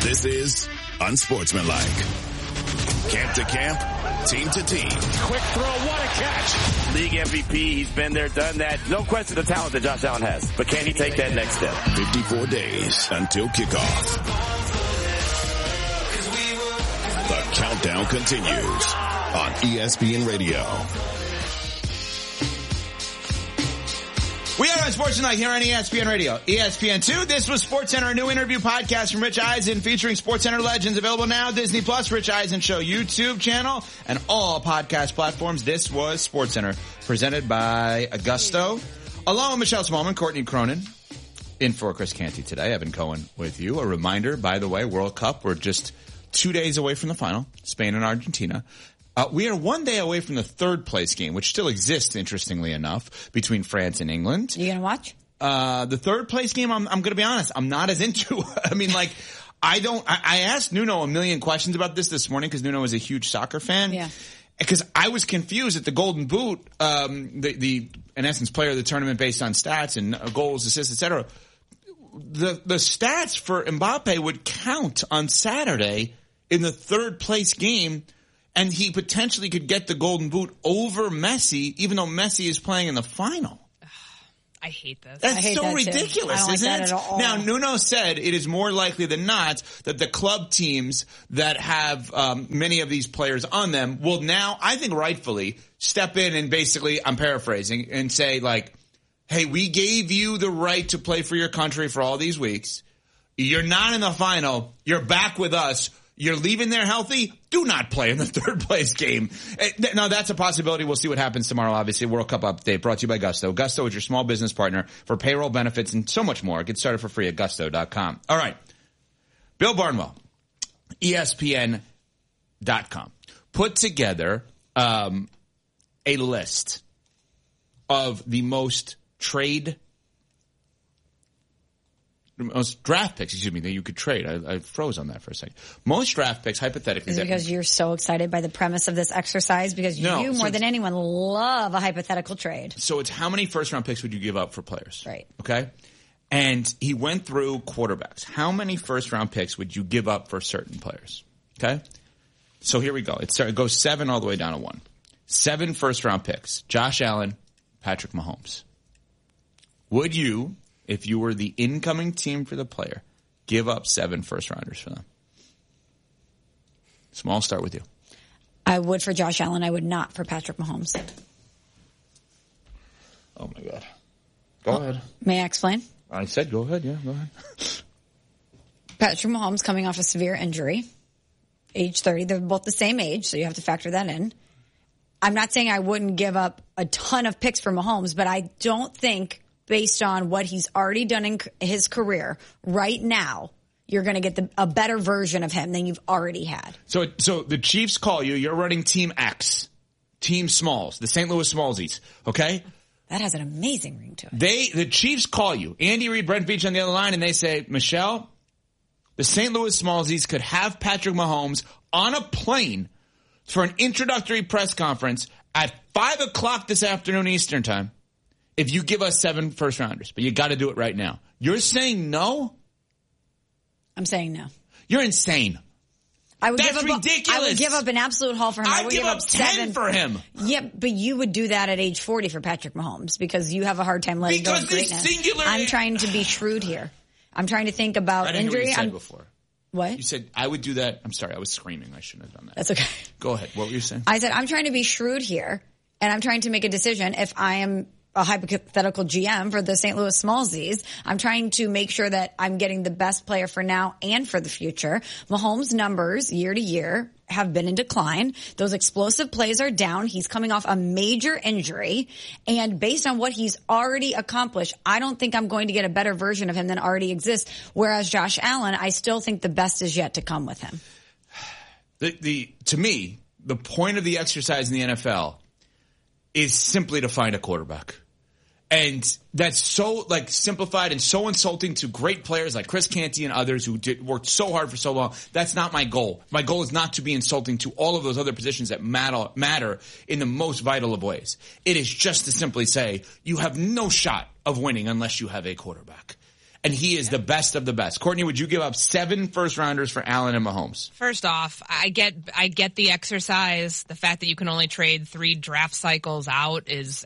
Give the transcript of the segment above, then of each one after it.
This is Unsportsmanlike. Camp to camp, team to team. Quick throw, what a catch. League MVP, he's been there, done that. No question the talent that Josh Allen has. But can he take that next step? 54 days until kickoff. The countdown continues on ESPN Radio. We are on Sportsmanlike here on ESPN Radio. ESPN2, this was SportsCenter, a new interview podcast from Rich Eisen featuring SportsCenter legends. Available now, Disney Plus, Rich Eisen Show YouTube channel, and all podcast platforms. This was SportsCenter, presented by Augusto. Along with Michelle Smallman, Courtney Cronin, in for Chris Canty today. Evan Cohen with you. A reminder, by the way, World Cup, we're just 2 days away from the final, Spain and Argentina. We are 1 day away from the third place game, which still exists, interestingly enough, between France and England. You gonna watch? The third place game, I'm gonna be honest, I'm not as into. I mean, like, I asked Nuno a million questions about this morning because Nuno is a huge soccer fan. Yeah. Because I was confused at the Golden Boot, the in essence player of the tournament based on stats and goals, assists, etc. The stats for Mbappe would count on Saturday in the third place game. And he potentially could get the Golden Boot over Messi, even though Messi is playing in the final. I hate this. That's so ridiculous, isn't it? At all. Now, Nuno said it is more likely than not that the club teams that have many of these players on them will now, I think rightfully, step in and basically, I'm paraphrasing, and say like, hey, we gave you the right to play for your country for all these weeks. You're not in the final. You're back with us. You're leaving there healthy? Do not play in the third place game. Now, that's a possibility. We'll see what happens tomorrow. Obviously, World Cup update brought to you by Gusto. Gusto is your small business partner for payroll benefits and so much more. Get started for free at gusto.com. All right. Bill Barnwell, ESPN.com, put together a list of the most draft picks, that you could trade. I froze on that for a second. Most draft picks, hypothetically. Is it because you're so excited by the premise of this exercise? Because you, more than anyone, love a hypothetical trade. So it's how many first-round picks would you give up for players? Right. Okay? And he went through quarterbacks. How many first-round picks would you give up for certain players? Okay? So here we go. It goes 7 all the way down to 1. 7 first-round picks. Josh Allen, Patrick Mahomes. Would you, if you were the incoming team for the player, give up 7 first-rounders for them? Small, start with you. I would for Josh Allen. I would not for Patrick Mahomes. Oh, my God. Go ahead. May I explain? I said go ahead. Yeah, go ahead. Patrick Mahomes coming off a severe injury, age 30. They're both the same age, so you have to factor that in. I'm not saying I wouldn't give up a ton of picks for Mahomes, but I don't think, based on what he's already done in his career right now, you're going to get a better version of him than you've already had. So the Chiefs call you. You're running Team X, Team Smalls, the St. Louis Smallsies, okay? That has an amazing ring to it. The Chiefs call you. Andy Reid, Brent Veach on the other line, and they say, Michelle, the St. Louis Smallsies could have Patrick Mahomes on a plane for an introductory press conference at 5 o'clock this afternoon Eastern time if you give us 7 first-rounders. But you got to do it right now. You're saying no? I'm saying no. You're insane. That's ridiculous. I would give up an absolute haul for him. I would give up 10 for him. Yeah, but you would do that at age 40 for Patrick Mahomes because you have a hard time letting go of greatness. I'm trying to be shrewd here. I'm trying to think about injury. I didn't hear what you said before. What? You said, I would do that. I'm sorry, I was screaming. I shouldn't have done that. That's okay. Go ahead. What were you saying? I said, I'm trying to be shrewd here, and I'm trying to make a decision. If I am a hypothetical GM for the St. Louis Smallsies, I'm trying to make sure that I'm getting the best player for now and for the future. Mahomes' numbers year to year have been in decline. Those explosive plays are down. He's coming off a major injury. And based on what he's already accomplished, I don't think I'm going to get a better version of him than already exists. Whereas Josh Allen, I still think the best is yet to come with him. To me, the point of the exercise in the NFL is simply to find a quarterback. And that's so simplified and so insulting to great players like Chris Canty and others who worked so hard for so long. That's not my goal. My goal is not to be insulting to all of those other positions that matter in the most vital of ways. It is just to simply say you have no shot of winning unless you have a quarterback. and he is the best of the best. Courtney, would you give up 7 first-rounders for Allen and Mahomes? First off, I get the exercise. The fact that you can only trade 3 draft cycles out is,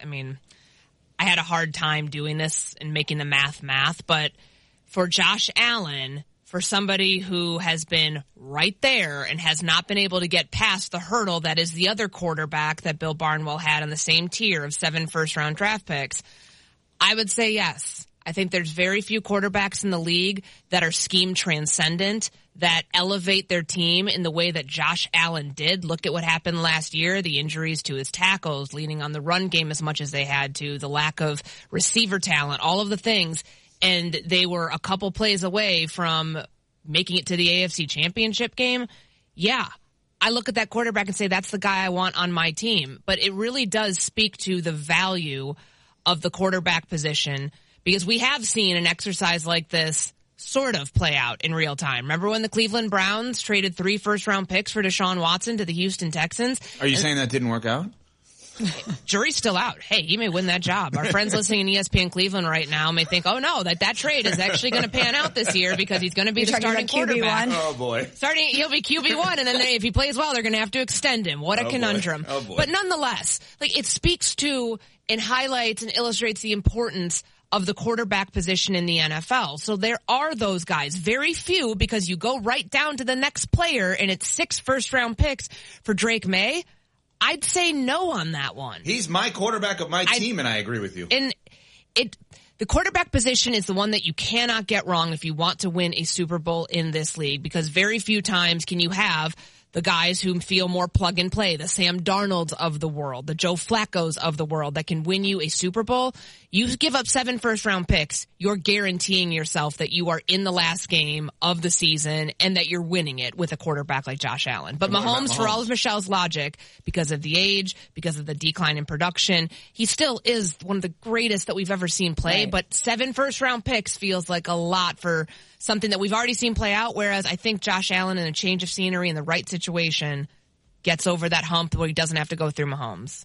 I had a hard time doing this and making the math, but for Josh Allen, for somebody who has been right there and has not been able to get past the hurdle that is the other quarterback that Bill Barnwell had on the same tier of 7 first-round draft picks, I would say yes. I think there's very few quarterbacks in the league that are scheme transcendent, that elevate their team in the way that Josh Allen did. Look at what happened last year, the injuries to his tackles, leaning on the run game as much as they had to, the lack of receiver talent, all of the things. And they were a couple plays away from making it to the AFC Championship game. Yeah, I look at that quarterback and say that's the guy I want on my team. But it really does speak to the value of the quarterback position, because we have seen an exercise like this sort of play out in real time. Remember when the Cleveland Browns traded 3 first-round picks for Deshaun Watson to the Houston Texans? Are you saying that didn't work out? Jury's still out. Hey, he may win that job. Our friends listening in ESPN Cleveland right now may think, oh no, that trade is actually going to pan out this year because he's going to be the starting quarterback. Oh boy. He'll be QB1, and then if he plays well, they're going to have to extend him. What a conundrum. Oh boy. But nonetheless, it speaks to and highlights and illustrates the importance of the quarterback position in the NFL. So there are those guys, very few, because you go right down to the next player and it's 6 first-round picks for Drake May. I'd say no on that one. He's my quarterback of my team, and I agree with you. And the quarterback position is the one that you cannot get wrong if you want to win a Super Bowl in this league, because very few times can you have the guys who feel more plug and play, the Sam Darnolds of the world, the Joe Flaccos of the world that can win you a Super Bowl. You give up 7 first-round picks, you're guaranteeing yourself that you are in the last game of the season and that you're winning it with a quarterback like Josh Allen. But Mahomes, for all of Michelle's logic, because of the age, because of the decline in production, he still is one of the greatest that we've ever seen play. Right. But 7 first-round picks feels like a lot for something that we've already seen play out, whereas I think Josh Allen, in a change of scenery in the right situation, gets over that hump where he doesn't have to go through Mahomes.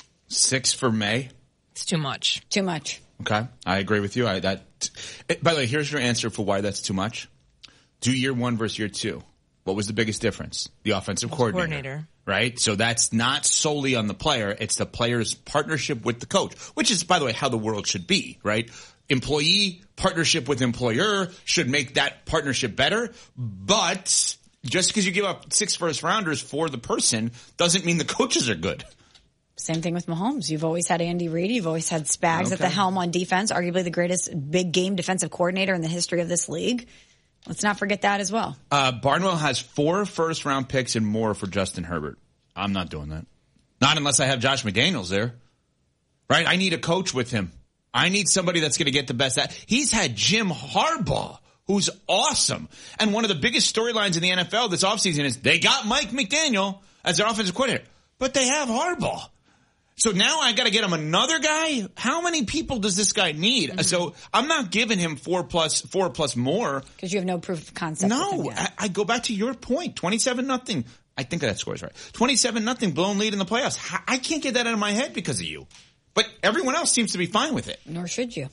6 for May? It's too much. Too much. Okay, I agree with you. By the way, here's your answer for why that's too much. Do year 1 versus year 2. What was the biggest difference? The offensive coordinator. Right? So that's not solely on the player. It's the player's partnership with the coach, which is, by the way, how the world should be, right? Employee partnership with employer should make that partnership better. But just because you give up 6 first-rounders for the person doesn't mean the coaches are good. Same thing with Mahomes. You've always had Andy Reid. You've always had Spags at the helm on defense, arguably the greatest big game defensive coordinator in the history of this league. Let's not forget that as well. Barnwell has 4 first-round picks and more for Justin Herbert. I'm not doing that. Not unless I have Josh McDaniels there. Right? I need a coach with him. I need somebody that's going to get the best. He's had Jim Harbaugh, who's awesome. And one of the biggest storylines in the NFL this offseason is they got Mike McDaniel as their offensive coordinator, but they have Harbaugh. So now I got to get him another guy. How many people does this guy need? Mm-hmm. So I'm not giving him 4 plus more. Because you have no proof of concept. No, I go back to your point. 27-0. I think that score is right. 27-0 blown lead in the playoffs. I can't get that out of my head because of you. But everyone else seems to be fine with it. Nor should you.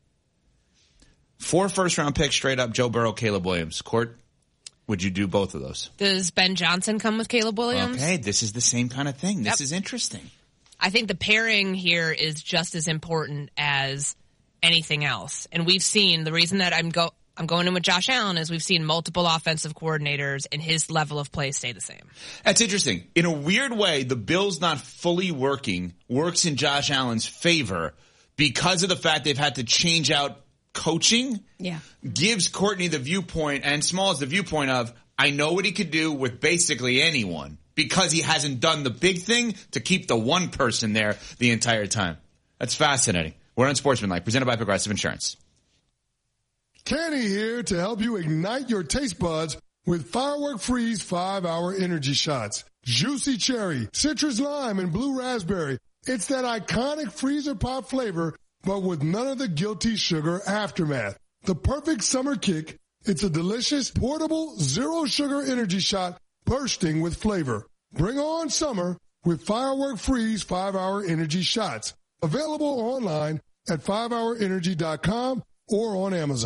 4 first-round picks straight up, Joe Burrow, Caleb Williams. Court, would you do both of those? Does Ben Johnson come with Caleb Williams? Okay, this is the same kind of thing. This is interesting. I think the pairing here is just as important as anything else. And we've seen, the reason that I'm going in with Josh Allen is we've seen multiple offensive coordinators and his level of play stay the same. That's interesting. In a weird way, the Bills not fully works in Josh Allen's favor because of the fact they've had to change out coaching. Yeah. Gives Courtney the viewpoint and Smalls the viewpoint of, I know what he could do with basically anyone because he hasn't done the big thing to keep the one person there the entire time. That's fascinating. We're on Sportsmanlike, presented by Progressive Insurance. Kenny here to help you ignite your taste buds with Firework Freeze 5-Hour Energy Shots. Juicy cherry, citrus lime, and blue raspberry. It's that iconic freezer pop flavor, but with none of the guilty sugar aftermath. The perfect summer kick. It's a delicious, portable, zero-sugar energy shot bursting with flavor. Bring on summer with Firework Freeze 5-Hour Energy Shots. Available online at 5hourenergy.com or on Amazon.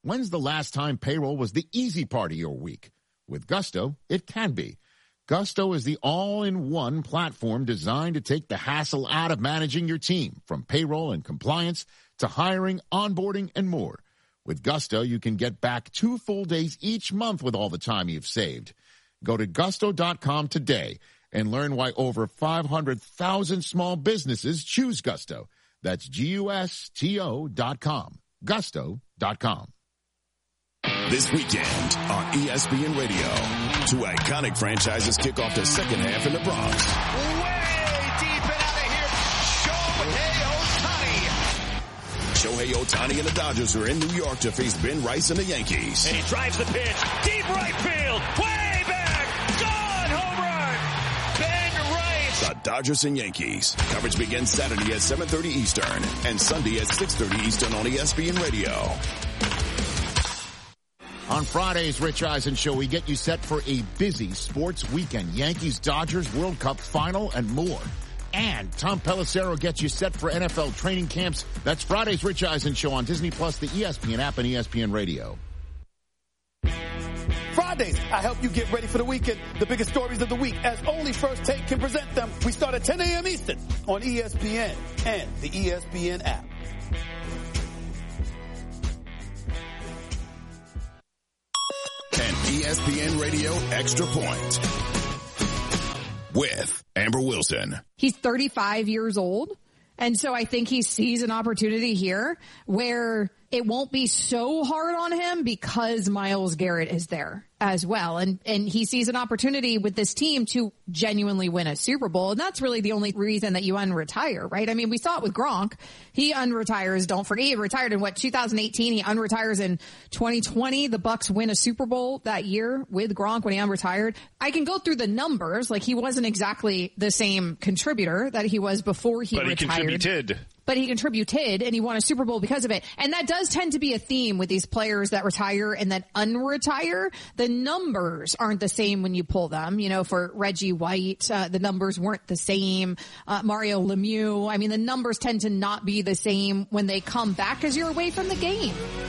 When's the last time payroll was the easy part of your week? With Gusto, it can be. Gusto is the all-in-one platform designed to take the hassle out of managing your team, from payroll and compliance to hiring, onboarding, and more. With Gusto, you can get back 2 full days each month with all the time you've saved. Go to gusto.com today and learn why over 500,000 small businesses choose Gusto. That's GUSTO.com. Gusto.com. This weekend on ESPN Radio, 2 iconic franchises kick off the second half in the Bronx. Way deep and out of here, Shohei Ohtani. Shohei Ohtani and the Dodgers are in New York to face Ben Rice and the Yankees. And he drives the pitch, deep right field, way back, gone, home run, Ben Rice. The Dodgers and Yankees. Coverage begins Saturday at 7:30 Eastern and Sunday at 6:30 Eastern on ESPN Radio. On Friday's Rich Eisen Show, we get you set for a busy sports weekend. Yankees, Dodgers, World Cup final, and more. And Tom Pelissero gets you set for NFL training camps. That's Friday's Rich Eisen Show on Disney Plus, the ESPN app, and ESPN Radio. Fridays, I help you get ready for the weekend. The biggest stories of the week, as only First Take can present them. We start at 10 a.m. Eastern on ESPN and the ESPN app. ESPN Radio Extra Point with Amber Wilson. He's 35 years old, and so I think he sees an opportunity here where it won't be so hard on him because Myles Garrett is there as well. And he sees an opportunity with this team to genuinely win a Super Bowl. And that's really the only reason that you unretire, right? I mean, we saw it with Gronk. He unretires. Don't forget, he retired in 2018. He unretires in 2020. The Bucs win a Super Bowl that year with Gronk when he unretired. I can go through the numbers. Like, he wasn't exactly the same contributor that he was before he retired. But he contributed, and he won a Super Bowl because of it. And that does tend to be a theme with these players that retire and then unretire. The numbers aren't the same when you pull them. You know, for Reggie White, the numbers weren't the same. Mario Lemieux, I mean, the numbers tend to not be the same when they come back as you're away from the game.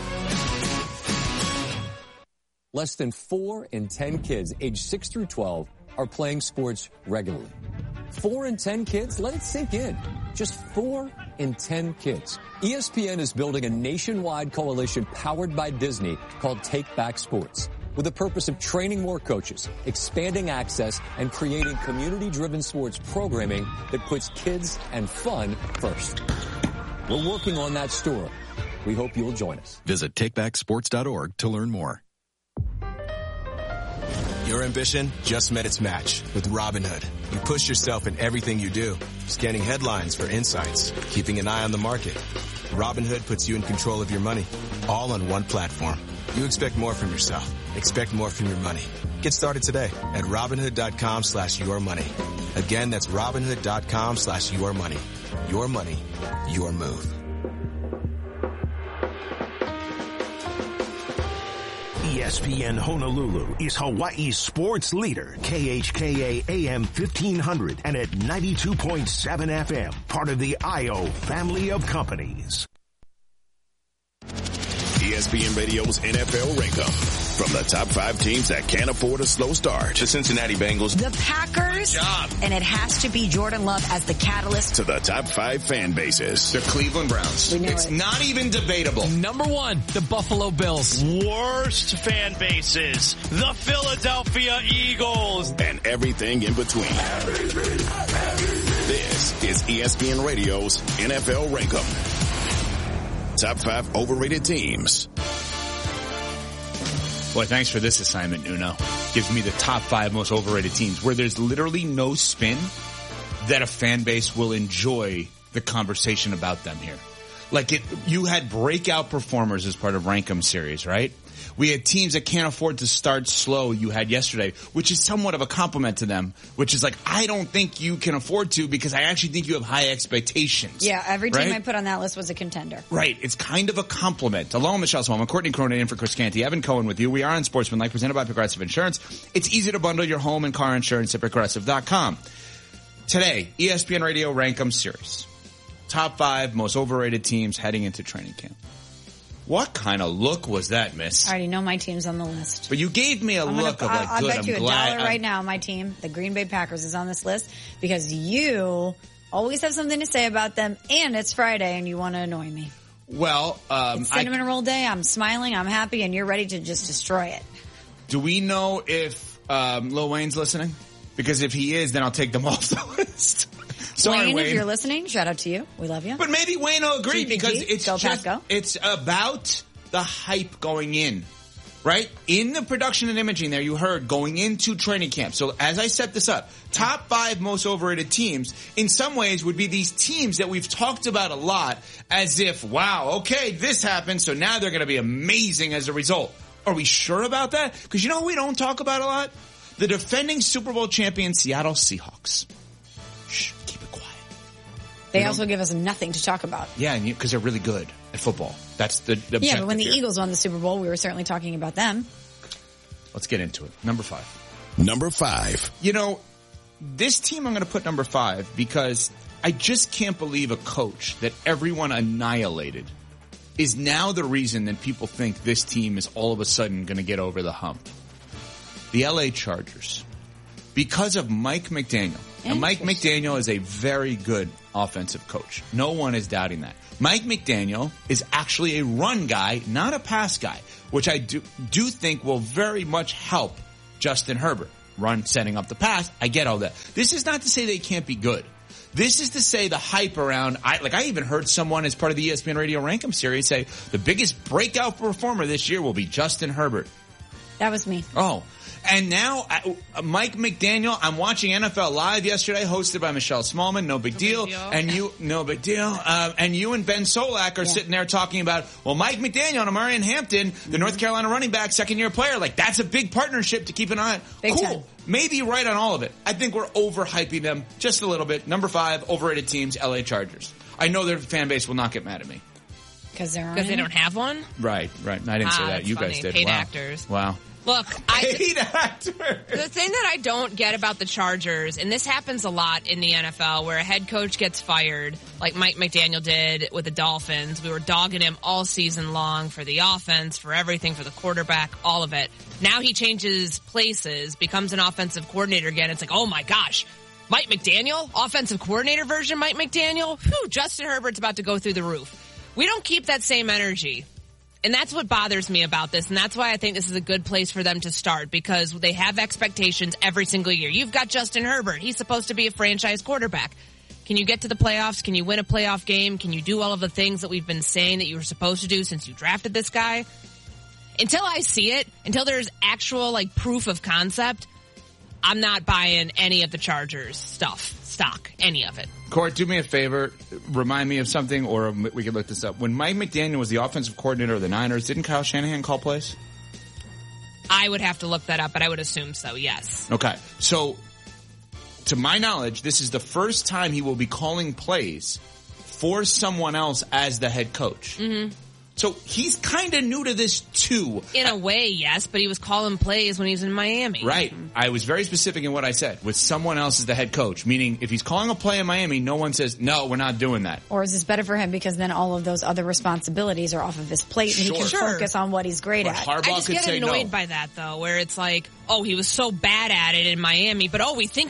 Less than 4 in 10 kids aged 6 through 12 are playing sports regularly. 4 in 10 kids? Let it sink in. Just 4 in 10 kids. ESPN is building a nationwide coalition powered by Disney called Take Back Sports, with the purpose of training more coaches, expanding access, and creating community-driven sports programming that puts kids and fun first. We're working on that story. We hope you'll join us. Visit takebacksports.org to learn more. Your ambition just met its match with Robinhood. You push yourself in everything you do, scanning headlines for insights, keeping an eye on the market. Robinhood puts you in control of your money, all on one platform. You expect more from yourself. Expect more from your money. Get started today at Robinhood.com/yourmoney. Again, that's Robinhood.com/yourmoney. Your money, your move. ESPN Honolulu is Hawaii's sports leader, KHKA AM 1500 and at 92.7 FM, part of the IO family of companies. ESPN Radio's NFL Rank-Up. From the top 5 teams that can't afford a slow start. The Cincinnati Bengals. The Packers. And it has to be Jordan Love as the catalyst. To the top 5 fan bases. The Cleveland Browns. It's not even debatable. Number 1, the Buffalo Bills. Worst fan bases. The Philadelphia Eagles. And everything in between. This is ESPN Radio's NFL Rank-Up. Top 5 overrated teams. Boy, thanks for this assignment, Nuno. Gives me the top 5 most overrated teams where there's literally no spin that a fan base will enjoy the conversation about them here. Like you had breakout performers as part of Rankum series, right? We had teams that can't afford to start slow you had yesterday, which is somewhat of a compliment to them, which is like, I don't think you can afford to because I actually think you have high expectations. Yeah, every team right? I put on that list was a contender. Right. It's kind of a compliment. Hello, Michelle Swalman, Courtney Cronin in for Chris Canty, Evan Cohen with you. We are on Sportsmanlike, presented by Progressive Insurance. It's easy to bundle your home and car insurance at Progressive.com. Today, ESPN Radio Rankum Series. Top 5 most overrated teams heading into training camp. What kind of look was that, miss? I already know my team's on the list. But you gave me a look of like, I'll good, bet you I'm $1 glad. right now my team, the Green Bay Packers, is on this list because you always have something to say about them, and it's Friday, and you want to annoy me. Well, it's Cinnamon Roll Day. I'm smiling, I'm happy, and you're ready to just destroy it. Do we know if Lil Wayne's listening? Because if he is, then I'll take them off the list. Sorry, Wayne. If you're listening, shout out to you. We love you. But maybe Wayne will agree GPG, because it's about the hype going in, right? In the production and imaging there, you heard going into training camp. So as I set this up, top 5 most overrated teams in some ways would be these teams that we've talked about a lot as if, wow, okay, this happened, so now they're going to be amazing as a result. Are we sure about that? Because you know who we don't talk about a lot? The defending Super Bowl champion Seattle Seahawks. Shh, keep it quiet. They also give us nothing to talk about. Yeah, because they're really good at football. That's the yeah, but when the Eagles won the Super Bowl, we were certainly talking about them. Let's get into it. Number 5. Number 5. You know, this team I'm going to put number 5 because I just can't believe a coach that everyone annihilated is now the reason that people think this team is all of a sudden going to get over the hump. The LA Chargers. Because of Mike McDaniel. And Mike McDaniel is a very good offensive coach. No one is doubting that. Mike McDaniel is actually a run guy, not a pass guy, which I do think will very much help Justin Herbert. Run, setting up the pass. I get all that. This is not to say they can't be good. This is to say the hype around, I even heard someone as part of the ESPN Radio Rankem series say the biggest breakout performer this year will be Justin Herbert. That was me. Oh. And now, Mike McDaniel, I'm watching NFL Live yesterday, hosted by Michelle Smallman, no big deal. And you, no big deal. And you and Ben Solak are sitting there talking about, well, Mike McDaniel and Amarian Hampton, the North Carolina running back, second-year player, like that's a big partnership to keep an eye on. Big cool. time. Maybe you're right on all of it. I think we're overhyping them just a little bit. Number 5, overrated teams, LA Chargers. I know their fan base will not get mad at me. Because they don't have one? Right. I didn't say that. You funny. Guys did. Paid wow. actors. Wow. Look, paid actors. The thing that I don't get about the Chargers, and this happens a lot in the NFL, where a head coach gets fired, like Mike McDaniel did with the Dolphins. We were dogging him all season long for the offense, for everything, for the quarterback, all of it. Now he changes places, becomes an offensive coordinator again. It's like, oh my gosh, Mike McDaniel, offensive coordinator version Mike McDaniel? Whew, Justin Herbert's about to go through the roof. We don't keep that same energy. And that's what bothers me about this, and that's why I think this is a good place for them to start, because they have expectations every single year. You've got Justin Herbert. He's supposed to be a franchise quarterback. Can you get to the playoffs? Can you win a playoff game? Can you do all of the things that we've been saying that you were supposed to do since you drafted this guy? Until I see it, until there's actual proof of concept, I'm not buying any of the Chargers stock, any of it. Court, do me a favor. Remind me of something, or we can look this up. When Mike McDaniel was the offensive coordinator of the Niners, didn't Kyle Shanahan call plays? I would have to look that up, but I would assume so, yes. Okay. So, to my knowledge, this is the first time he will be calling plays for someone else as the head coach. Mm-hmm. So he's kind of new to this too. In a way, yes, but he was calling plays when he was in Miami. Right. I was very specific in what I said. With someone else as the head coach, meaning if he's calling a play in Miami, no one says, no, we're not doing that. Or is this better for him because then all of those other responsibilities are off of his plate and he can focus on what he's great at. I just get annoyed by that though, where it's like, oh, he was so bad at it in Miami, but we think,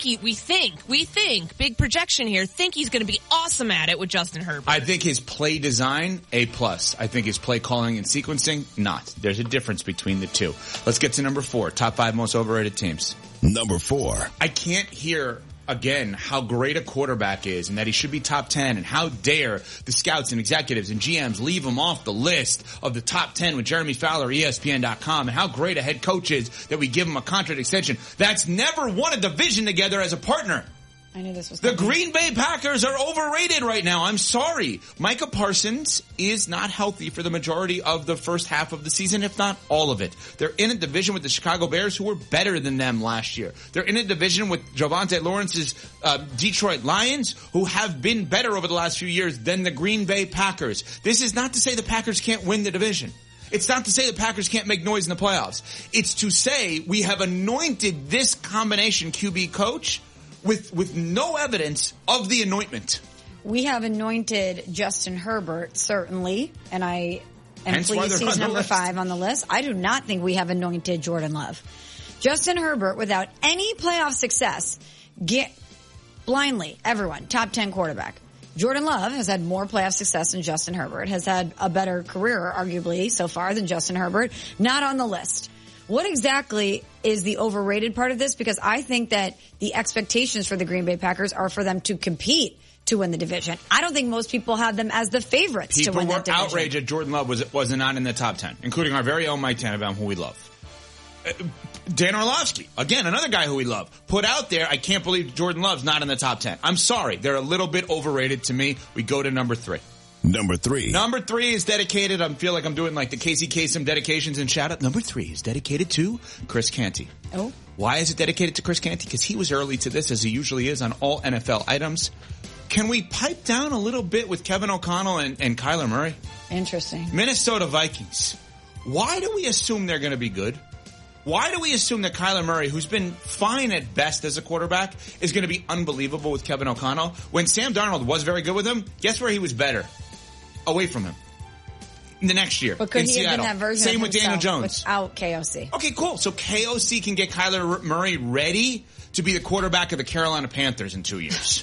big projection here, think he's going to be awesome at it with Justin Herbert. I think his play design, A+. I think his play calling and sequencing, not. There's a difference between the two. Let's get to number 4, top 5 most overrated teams. Number 4. I can't hear again how great a quarterback is and that he should be top 10, and how dare the scouts and executives and GMs leave him off the list of the top 10 with Jeremy Fowler, ESPN.com, and how great a head coach is that we give him a contract extension. That's never won a division together as a partner. I knew this was the Green Bay Packers are overrated right now. I'm sorry. Micah Parsons is not healthy for the majority of the first half of the season, if not all of it. They're in a division with the Chicago Bears, who were better than them last year. They're in a division with Javonte Lawrence's Detroit Lions, who have been better over the last few years than the Green Bay Packers. This is not to say the Packers can't win the division. It's not to say the Packers can't make noise in the playoffs. It's to say we have anointed this combination QB coach with no evidence of the anointment. We have anointed Justin Herbert, certainly, and I And Hence why please, they're he's on the number list. 5 on the list. I do not think we have anointed Jordan Love. Justin Herbert, without any playoff success, blindly, everyone, top 10 quarterback. Jordan Love has had more playoff success than Justin Herbert, has had a better career, arguably, so far than Justin Herbert. Not on the list. What exactly is the overrated part of this? Because I think that the expectations for the Green Bay Packers are for them to compete to win the division. I don't think most people have them as the favorites to win that division. People were outraged that Jordan Love was not in the top 10, including our very own Mike Tannenbaum, who we love. Dan Orlovsky, again, another guy who we love, put out there, I can't believe Jordan Love's not in the top 10. I'm sorry. They're a little bit overrated to me. We go to number 3. Number 3. Number 3 is dedicated. I feel like I'm doing like the Casey Kasem dedications and shout out. Number 3 is dedicated to Chris Canty. Oh. Why is it dedicated to Chris Canty? Because he was early to this, as he usually is on all NFL items. Can we pipe down a little bit with Kevin O'Connell and Kyler Murray? Interesting. Minnesota Vikings. Why do we assume they're going to be good? Why do we assume that Kyler Murray, who's been fine at best as a quarterback, is going to be unbelievable with Kevin O'Connell? When Sam Darnold was very good with him, guess where he was better? Away from him. The next year But could in he Seattle. have been that version Same of with Daniel himself Jones. without KOC? Okay, cool. So KOC can get Kyler Murray ready to be the quarterback of the Carolina Panthers in 2 years.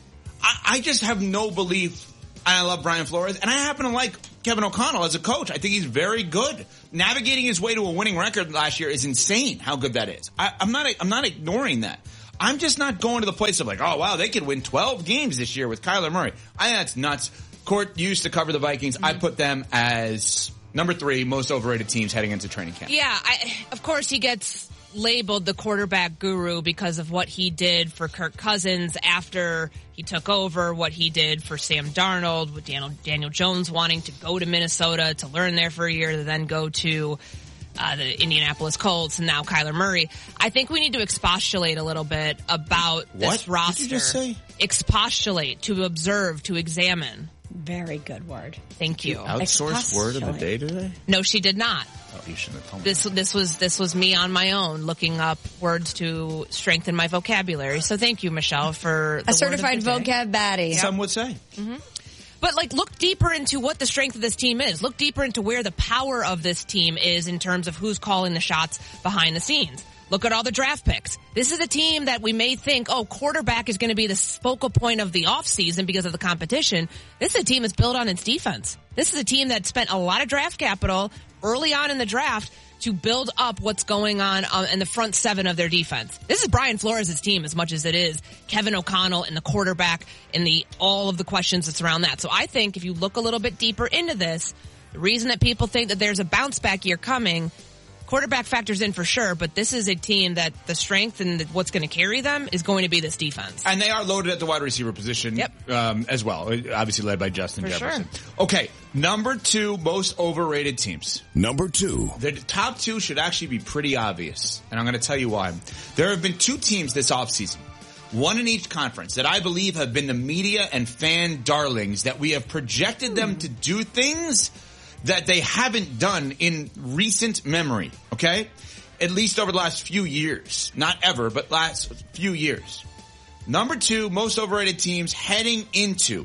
I just have no belief. I love Brian Flores, and I happen to like Kevin O'Connell as a coach. I think he's very good. Navigating his way to a winning record last year is insane how good that is. I'm not ignoring that. I'm just not going to the place of like, oh, wow, they could win 12 games this year with Kyler Murray. I think that's nuts. Court used to cover the Vikings. I put them as number 3 most overrated teams heading into training camp. Yeah, of course he gets labeled the quarterback guru because of what he did for Kirk Cousins after he took over, what he did for Sam Darnold, with Daniel Jones wanting to go to Minnesota to learn there for a year, to then go to the Indianapolis Colts, and now Kyler Murray. I think we need to expostulate a little bit about this roster. What did you just say? Expostulate, to observe, to examine. Very good word. Thank you. Outsourced word of the day today? No, she did not. Oh, you shouldn't have told me. This was me on my own looking up words to strengthen my vocabulary. So thank you, Michelle, for the a certified word of the day. vocab baddie. Some would say. Mm-hmm. But look deeper into what the strength of this team is. Look deeper into where the power of this team is in terms of who's calling the shots behind the scenes. Look at all the draft picks. This is a team that we may think, quarterback is going to be the focal point of the offseason because of the competition. This is a team that's built on its defense. This is a team that spent a lot of draft capital early on in the draft to build up what's going on in the front 7 of their defense. This is Brian Flores' team as much as it is Kevin O'Connell and the quarterback and all of the questions that surround that. So I think if you look a little bit deeper into this, the reason that people think that there's a bounce back year coming, quarterback factors in for sure, but this is a team that the strength and what's going to carry them is going to be this defense. And they are loaded at the wide receiver position as well, obviously led by Justin Jefferson. Sure. Okay, number 2 most overrated teams. Number 2. The top 2 should actually be pretty obvious, and I'm going to tell you why. There have been 2 teams this offseason, one in each conference, that I believe have been the media and fan darlings, that we have projected them to do things that they haven't done in recent memory, okay? At least over the last few years. Not ever, but last few years. Number 2, most overrated teams heading into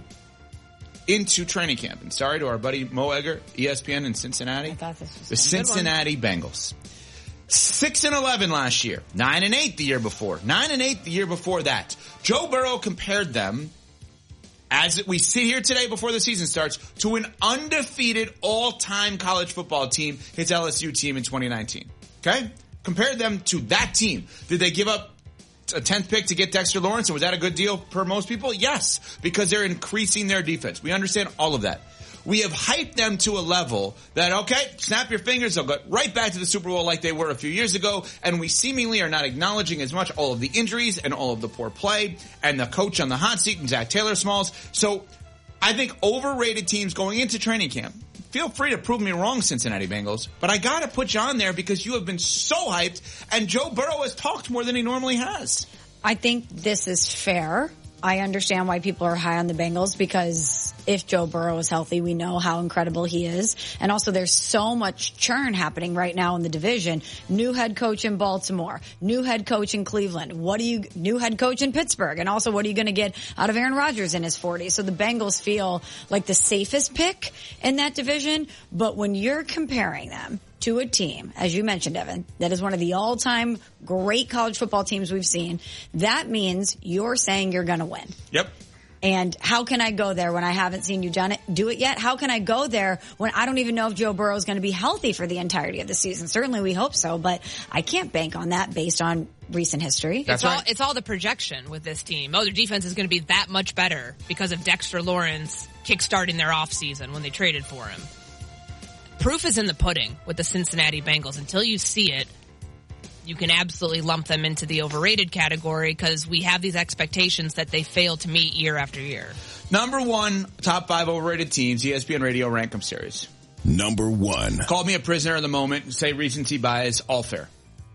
training camp. And sorry to our buddy Mo Egger, ESPN in Cincinnati. I thought this was the Cincinnati Bengals. 6-11 last year. 9-8 the year before. 9-8 the year before that. Joe Burrow compared them, as we sit here today before the season starts, to an undefeated all-time college football team, his LSU team in 2019. Okay? Compared them to that team. Did they give up a 10th pick to get Dexter Lawrence, and was that a good deal per most people? Yes, because they're increasing their defense. We understand all of that. We have hyped them to a level that, okay, snap your fingers, they'll go right back to the Super Bowl like they were a few years ago, and we seemingly are not acknowledging as much all of the injuries and all of the poor play and the coach on the hot seat and Zach Taylor Smalls. So I think overrated teams going into training camp. Feel free to prove me wrong, Cincinnati Bengals, but I got to put you on there because you have been so hyped, and Joe Burrow has talked more than he normally has. I think this is fair. I understand why people are high on the Bengals because if Joe Burrow is healthy. We know how incredible he is. And also there's so much churn happening right now in the division. New head coach in Baltimore, new head coach in Cleveland, new head coach in Pittsburgh, and also what are you going to get out of Aaron Rodgers in his 40s? So the Bengals feel like the safest pick in that division. But when you're comparing them to a team, as you mentioned, Evan, that is one of the all-time great college football teams we've seen, that means you're saying you're going to win. Yep. And how can I go there when I haven't seen you do it yet? How can I go there when I don't even know if Joe Burrow is going to be healthy for the entirety of the season? Certainly we hope so, but I can't bank on that based on recent history. It's all the projection with this team. Oh, their defense is going to be that much better because of Dexter Lawrence kickstarting their offseason when they traded for him. Proof is in the pudding with the Cincinnati Bengals. Until you see it, you can absolutely lump them into the overrated category because we have these expectations that they fail to meet year after year. Number 1, top 5 overrated teams, ESPN Radio Rank 'em series. Number 1. Called me a prisoner of the moment, say recency bias, all fair.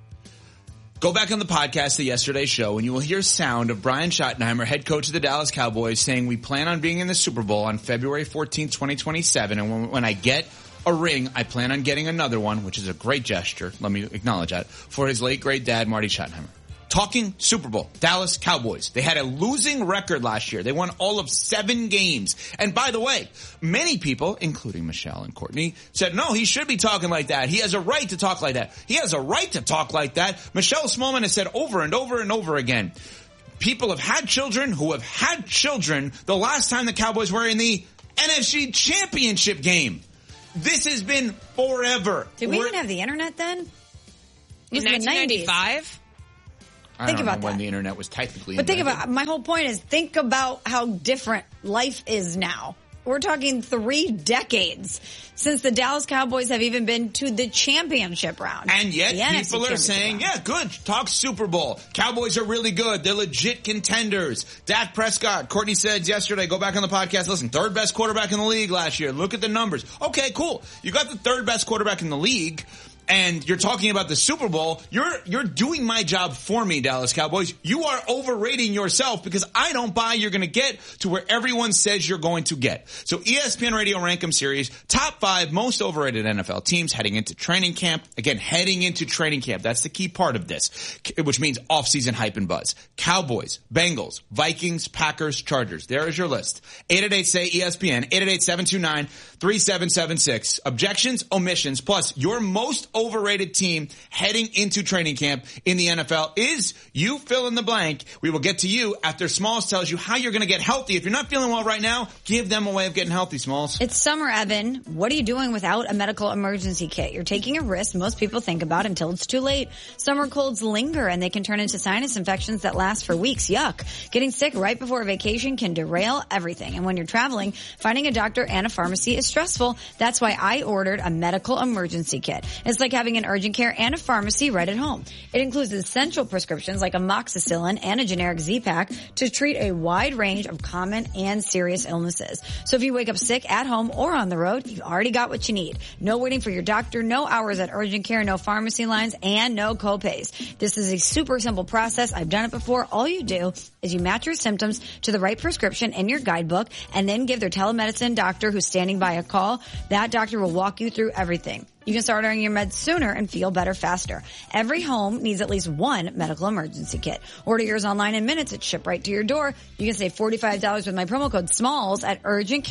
Go back on the podcast of yesterday's show and you will hear sound of Brian Schottenheimer, head coach of the Dallas Cowboys, saying we plan on being in the Super Bowl on February 14th, 2027, and when I get a ring, I plan on getting another one, which is a great gesture, let me acknowledge that, for his late great dad, Marty Schottenheimer. Talking Super Bowl, Dallas Cowboys. They had a losing record last year. They won all of 7 games. And by the way, many people, including Michelle and Courtney, said, no, he should be talking like that. He has a right to talk like that. He has a right to talk like that. Michelle Smallman has said over and over and over again, people have had children who have had children the last time the Cowboys were in the NFC Championship game. This has been forever. Did we even have the internet then? In 1995? I don't know when the internet was technically invented. But think about, my whole point is, think about how different life is now. We're talking 3 decades since the Dallas Cowboys have even been to the championship round. And yet people are saying, yeah, good, talk Super Bowl. Cowboys are really good. They're legit contenders. Dak Prescott, Courtney said yesterday, go back on the podcast, listen, 3rd best quarterback in the league last year. Look at the numbers. Okay, cool. You got the 3rd best quarterback in the league. And you're talking about the Super Bowl. You're doing my job for me, Dallas Cowboys. You are overrating yourself because I don't buy you're going to get to where everyone says you're going to get. So ESPN Radio Rank 'em series, top 5 most overrated NFL teams heading into training camp. Again, heading into training camp. That's the key part of this, which means off-season hype and buzz. Cowboys, Bengals, Vikings, Packers, Chargers. There is your list. 888-SAY-ESPN, 888-729-3776. Objections, omissions, plus your most overrated team heading into training camp in the NFL is you fill in the blank. We will get to you after Smalls tells you how you're going to get healthy. If you're not feeling well right now, give them a way of getting healthy, Smalls. It's summer, Evan. What are you doing without a medical emergency kit? You're taking a risk most people think about until it's too late. Summer colds linger and they can turn into sinus infections that last for weeks. Yuck. Getting sick right before a vacation can derail everything. And when you're traveling, finding a doctor and a pharmacy is stressful. That's why I ordered a medical emergency kit. It's like having an urgent care and a pharmacy right at home. It includes essential prescriptions like amoxicillin and a generic Z-Pak to treat a wide range of common and serious illnesses. So if you wake up sick at home or on the road, you've already got what you need. No waiting for your doctor, no hours at urgent care, no pharmacy lines, and no co-pays. This is a super simple process. I've done it before. All you do is you match your symptoms to the right prescription in your guidebook and then give their telemedicine doctor who's standing by a call. That doctor will walk you through everything. You can start ordering your meds sooner and feel better faster. Every home needs at least one medical emergency kit. Order yours online in minutes. It's shipped right to your door. You can save $45 with my promo code SMALLS at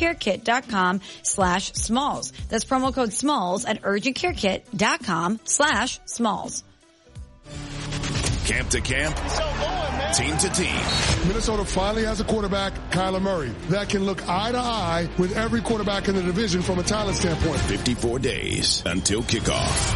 urgentcarekit.com/SMALLS. That's promo code SMALLS at urgentcarekit.com/SMALLS. Camp to camp, team to team. Minnesota finally has a quarterback, Kyler Murray, that can look eye to eye with every quarterback in the division from a talent standpoint. 54 days until kickoff.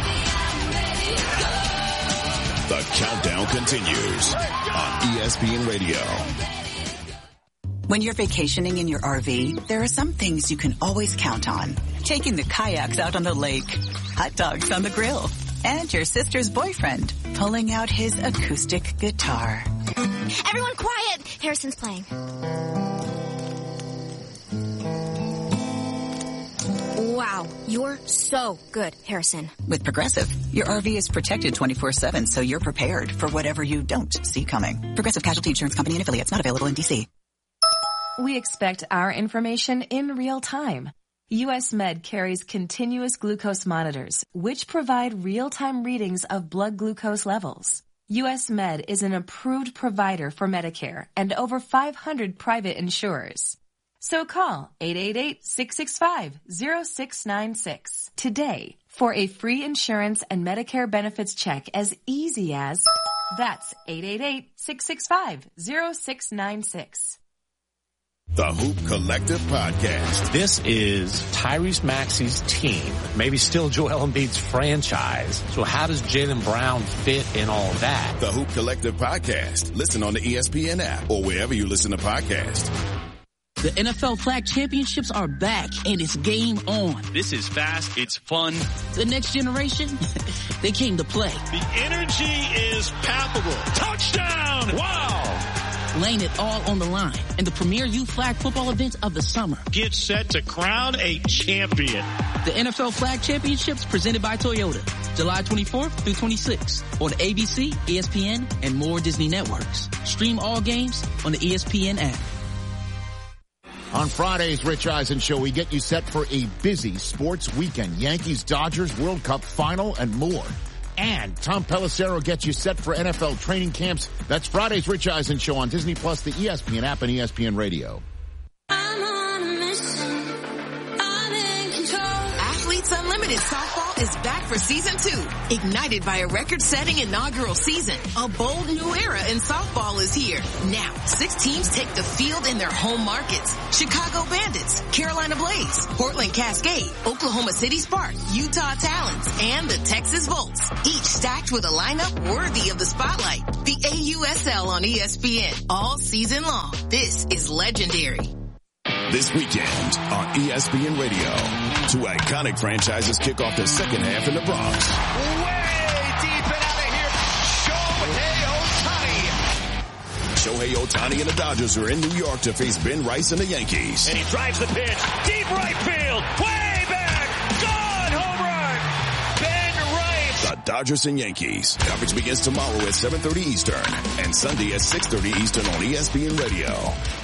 The countdown continues on ESPN Radio. When you're vacationing in your RV, there are some things you can always count on. Taking the kayaks out on the lake, hot dogs on the grill, and your sister's boyfriend pulling out his acoustic guitar. Everyone quiet! Harrison's playing. Wow, you're so good, Harrison. With Progressive, your RV is protected 24/7, so you're prepared for whatever you don't see coming. Progressive Casualty Insurance Company and affiliates, not available in D.C. we expect our information in real time. US Med carries continuous glucose monitors, which provide real-time readings of blood glucose levels. US Med is an approved provider for Medicare and over 500 private insurers. So call 888-665-0696 today for a free insurance and Medicare benefits check as easy as... That's 888-665-0696. The Hoop Collective Podcast. This is Tyrese Maxey's team, maybe still Joel Embiid's franchise. So how does Jaylen Brown fit in all that? The Hoop Collective Podcast. Listen on the ESPN app or wherever you listen to podcasts. The NFL Flag Championships are back, and it's game on. This is fast. It's fun. The next generation, they came to play. The energy is palpable. Touchdown! Wow! Laying it all on the line in the premier youth flag football event of the summer. Get set to crown a champion. The NFL Flag Championships presented by Toyota, July 24th through 26th on ABC, ESPN, and more Disney networks. Stream all games on the ESPN app. On Friday's Rich Eisen Show, we get you set for a busy sports weekend. Yankees, Dodgers, World Cup final, and more. And Tom Pelissero gets you set for NFL training camps. That's Friday's Rich Eisen Show on Disney Plus, the ESPN app, and ESPN Radio. I'm on a mission. I'm in control. Athletes Unlimited Softball is back for season 2. Ignited by a record-setting inaugural season, a bold new era in softball is here. Now, 6 teams take the field in their home markets. Chicago Bandits, Carolina Blaze, Portland Cascade, Oklahoma City Spark, Utah Talons, and the Texas Volts. Each stacked with a lineup worthy of the spotlight. The AUSL on ESPN all season long. This is legendary. This weekend on ESPN Radio, 2 iconic franchises kick off the second half in the Bronx. Way deep and out of here, Shohei Ohtani. Shohei Ohtani and the Dodgers are in New York to face Ben Rice and the Yankees. And he drives the pitch. Deep right field. Way back. Gone. Home run. Ben Rice. The Dodgers and Yankees. Coverage begins tomorrow at 7:30 Eastern and Sunday at 6:30 Eastern on ESPN Radio.